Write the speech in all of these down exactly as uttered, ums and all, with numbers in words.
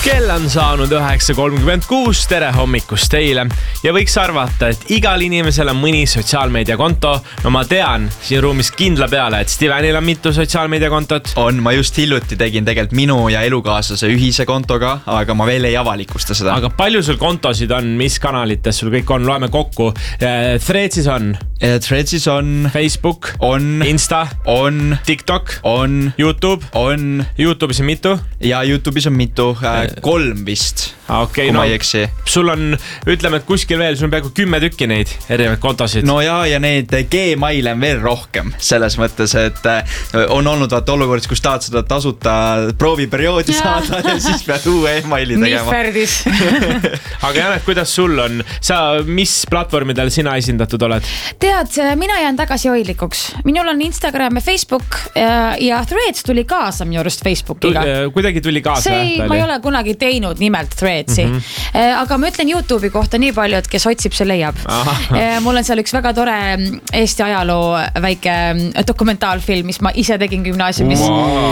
Kell on saanud üheksa kolmkümmend kuus, tere hommikust teile ja võiks arvata, et igal inimesel on mõni sotsiaalmeediakonto. No ma tean siin ruumis kindla peale, et Stevenil on mitu sotsiaalmeediakontot. On, ma just hiljuti tegin tegelikult minu ja elukaaslase ühise kontoga, aga ma veel ei avalikusta seda. Aga palju sul kontosid on, mis kanalites sul kõik on, loeme kokku. Threadsis on? Threadsis on. Facebook? On. Insta? On. TikTok? On. YouTube? On. YouTube'is on mitu? Ja YouTube'is on mitu. Kolm vist, okay, kui no, ma ei eksi. Sul on, ütleme, et kuskil veel, sul on peaaegu kümme tükki neid erinevaid kontosid. No ja, ja need Gmail on veel rohkem. Selles mõttes, et on olnud vaata olukorras, kus tahad seda tasuta prooviperioodi saada ja siis pead uue e-maili tegema. Milferdis. Aga Janet, kuidas sul on? Sa, mis platvormidel sina esindatud oled? Tead, mina jään tagasi hoidlikuks. Minul on Instagram ja Facebook ja Threads tuli kaasa minu arust Facebookiga. Kuidagi tuli kaasa? See, ma ei ole kunagi teinud nimelt Threadsi. Mm-hmm. Aga ma ütlen YouTube'i kohta nii palju, et kes otsib, see leiab. Mul on seal üks väga tore Eesti ajaloo väike dokumentaalfilm, mis ma ise tegin gümnaasiumis.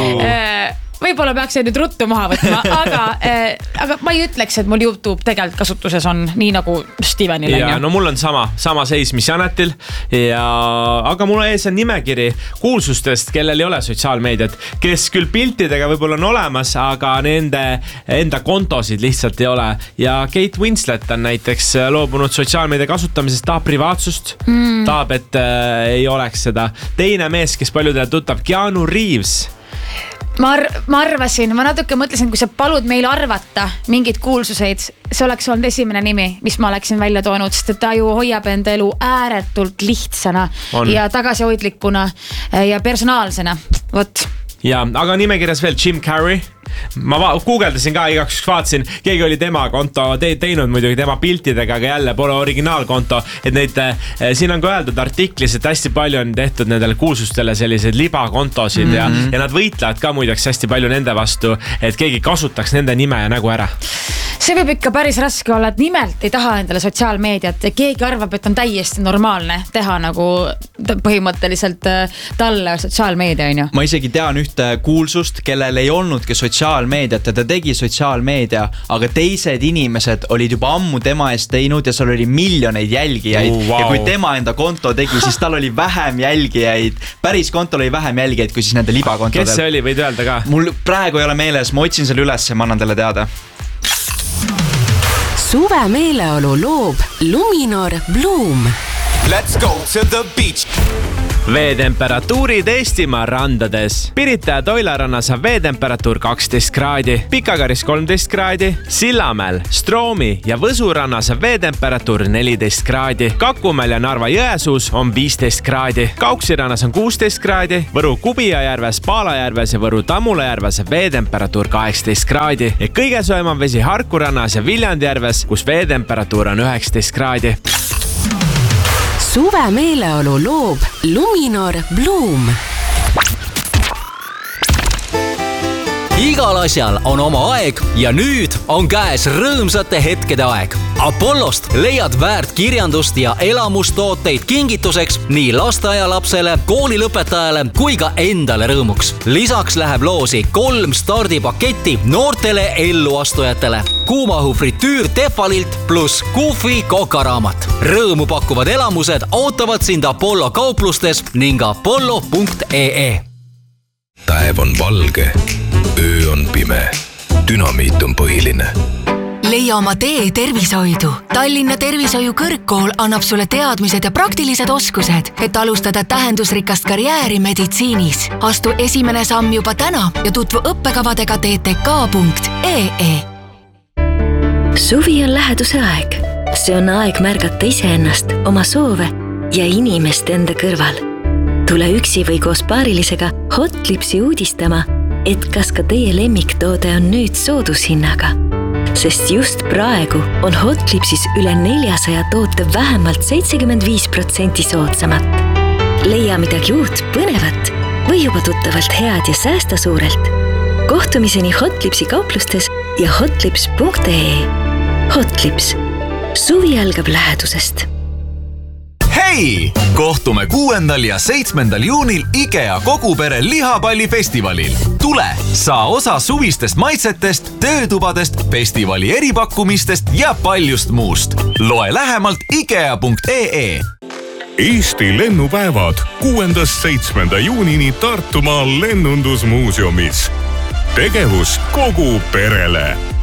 Wow. Võib-olla peaks see nüüd ruttu maha võtma, aga, äh, aga ma ei ütleks, et mul YouTube tegelikult kasutuses on nii nagu Stevenil. Ja no mul on sama, sama seis, mis Janetil. Ja, aga mul ees on nimekiri kuulsustest, kellel ei ole sotsiaalmeediat, kes küll piltidega võib-olla on olemas, aga nende enda kontosid lihtsalt ei ole. Ja Kate Winslet on näiteks loobunud sotsiaalmeedia kasutamisest, tahab privaatsust, mm. tahab, et äh, ei oleks seda. Teine mees, kes paljudele tutab, Keanu Reeves. Ma, ar- ma arvasin, ma natuke mõtlesin, kui sa palud meil arvata mingid kuulsuseid, see oleks olnud esimene nimi, mis ma oleksin välja toonud, sest ta ju hoiab enda elu ääretult lihtsana on. Ja tagasihoidlikuna ja personaalsena. Vot. Ja, aga nimekirjas veel Jim Carrey. Ma va- guugeldasin ka igaks, vaatasin, keegi oli tema konto te- teinud muidugi tema piltidega, aga jälle pole originaalkonto, et neid, eh, siin on ka öeldud artiklis, et hästi palju on tehtud nendele kuulsustele selliseid libakontosid mm-hmm. ja, ja nad võitlevad ka muideks hästi palju nende vastu, et keegi kasutaks nende nime ja nägu ära. See võib ikka päris raske olla, et nimelt ei taha endale sotsiaalmeediat ja keegi arvab, et on täiesti normaalne teha nagu põhimõtteliselt talle sotsiaalmeedia, on ju. Ma isegi tean ühte kuulsust, kellel ei olnudki sotsiaalmeediat ja ta tegi sotsiaalmeedia, aga teised inimesed olid juba ammu tema eest teinud ja seal oli miljoneid jälgijaid oh, wow. ja kui tema enda konto tegi, siis tal oli vähem jälgijaid. Päris kontol oli vähem jälgijaid kui siis nende libakontodel. Kes see oli, võid öelda ka? Mul praegu ei ole meeles, ma otsin selle üles ja ma annan teile teada. Suve meeleolu loob Luminor Bloom. Let's go to the beach. Veetemperatuurid Eestimaa randades. Pirita ja Toilarannas on veetemperatuur kaksteist kraadi, Pikakaris kolmteist kraadi, Sillamäel, Stroomi ja Võsurannas on veetemperatuur neliteist kraadi, Kakumäel ja Narva Jõesuus on viisteist kraadi, Kauksirannas on kuusteist kraadi, Võru Kubijajärves, Paalajärves ja Võru Tammulajärves on veetemperatuur kaheksateist kraadi ja kõige soojam on vesi Harkurannas ja Viljandjärves, kus veetemperatuur on üheksateist kraadi. Suve meeleolu loob Luminor Bloom. Igal asjal on oma aeg ja nüüd on käes rõõmsate hetkede aeg. Apollost leiad väärt kirjandust ja elamustooteid kingituseks nii lasteaialapsele, koolilõpetajale kui ka endale rõõmuks. Lisaks läheb loosi kolm stardipaketti noortele elluastujatele. Kuumahu fritüür Tefalilt plus Kufi kokaraamat. Rõõmu pakkuvad elamused ootavad sind Apollo kauplustes ning apollo punkt ee. Päev on valge, öö on pime, dünamiit on põhiline. Leia oma tee tervishoidu. Tallinna Tervishoiu kõrgkool annab sulle teadmised ja praktilised oskused, et alustada tähendusrikast karjääri meditsiinis. Astu esimene samm juba täna ja tutvu õppekavadega t t k punkt ee. Suvi on läheduse aeg. See on aeg märgata iseennast, oma soove ja inimest enda kõrval. Tule üksi või koos paarilisega Hotlipsi uudistama, et kas ka teie lemmiktoode on nüüd soodushinnaga. Sest just praegu on Hotlipsis üle neljasaja toote vähemalt seitsekümmend viis protsenti soodsamat. Leia midagi uut, põnevat või juba tuttavalt head ja säästa suurelt. Kohtumiseni Hotlipsi kauplustes ja hotlips punkt ee. Hotlips. Suvi algab lähedusest. hei! Kohtume kuuendal ja seitsmendal juunil IKEA kogupere lihapallifestivalil. Tule, saa osa suvistest maitsetest, töötubadest, festivali eripakkumistest ja paljust muust. Loe lähemalt ikea punkt ee. Eesti lennupäevad kuuendast seitsmenda juunini Tartumaal lennundusmuuseumis. Tegevus kogu perele.